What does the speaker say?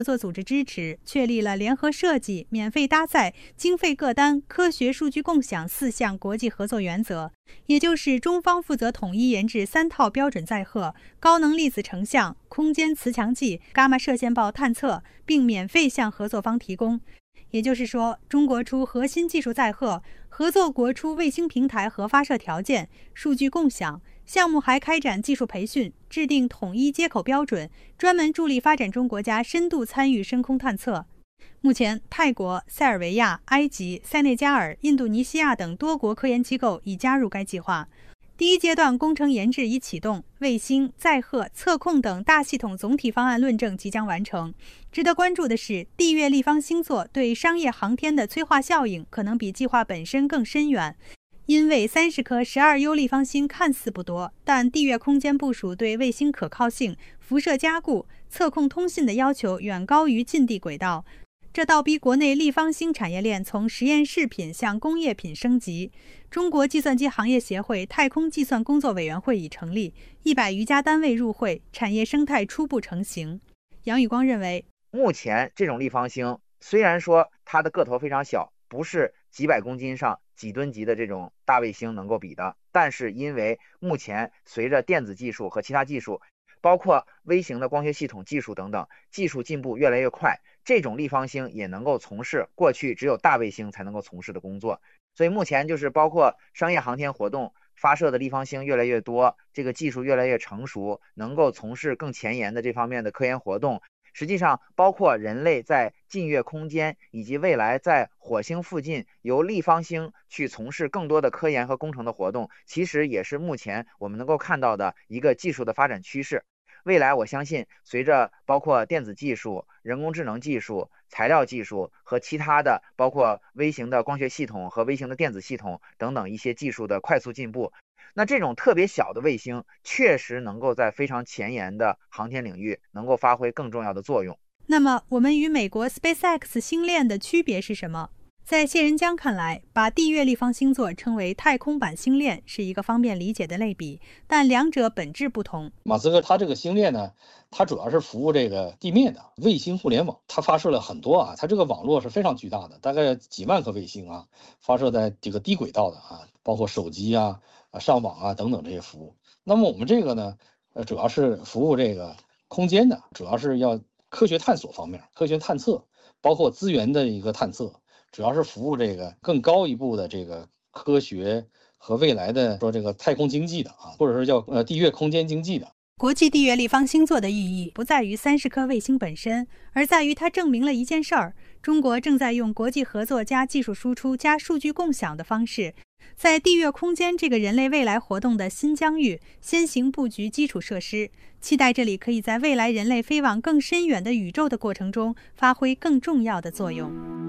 作组织支持，确立了联合设计、免费搭载、经费各担、科学数据共享4项国际合作原则，也就是中方负责统一研制3套标准载荷、高能粒子成像、空间磁强计、伽马射线暴探测，并免费向合作方提供。也就是说，中国出核心技术载荷，合作国出卫星平台和发射条件、数据共享。项目还开展技术培训，制定统一接口标准，专门助力发展中国家深度参与深空探测。目前，泰国、塞尔维亚、埃及、塞内加尔、印度尼西亚等多国科研机构已加入该计划。第一阶段工程研制已启动，卫星、载荷、测控等大系统总体方案论证即将完成。值得关注的是，地月立方星座对商业航天的催化效应可能比计划本身更深远。因为30颗12U 立方星看似不多，但地月空间部署对卫星可靠性、辐射加固、测控通信的要求远高于近地轨道，这倒逼国内立方星产业链从实验室品向工业品升级。中国计算机行业协会太空计算工作委员会已成立，100余家单位入会，产业生态初步成型。杨宇光认为， 目前这种立方星虽然说它的个头非常小，不是几百公斤上几吨级的这种大卫星能够比的，但是因为目前随着电子技术和其他技术，包括微型的光学系统技术等等，技术进步越来越快，这种立方星也能够从事过去只有大卫星才能够从事的工作。所以目前就是包括商业航天活动发射的立方星越来越多，这个技术越来越成熟，能够从事更前沿的这方面的科研活动。实际上包括人类在近月空间以及未来在火星附近由立方星去从事更多的科研和工程的活动，其实也是目前我们能够看到的一个技术的发展趋势。未来我相信随着包括电子技术、人工智能技术、材料技术和其他的包括微型的光学系统和微型的电子系统等等一些技术的快速进步，那这种特别小的卫星确实能够在非常前沿的航天领域能够发挥更重要的作用。 那么我们与美国 SpaceX 星链的区别是什么？在谢仁江看来，把地月立方星座称为太空版星链是一个方便理解的类比，但两者本质不同。 马斯克他这个星链呢，它主要是服务这个地面的卫星互联网，它发射了很多它这个网络是非常巨大的，大概几万颗卫星发射在这个低轨道的包括手机上网等等这些服务。那么我们这个呢，主要是服务这个空间的，主要是要科学探索方面，科学探测，包括资源的一个探测，主要是服务这个更高一步的这个科学和未来的说这个太空经济的或者是叫地月空间经济的。 国际地月立方星座的意义不在于30颗卫星本身，而在于它证明了一件事儿：中国正在用国际合作加技术输出加数据共享的方式，在地月空间这个人类未来活动的新疆域先行布局基础设施，期待这里可以在未来人类飞往更深远的宇宙的过程中发挥更重要的作用。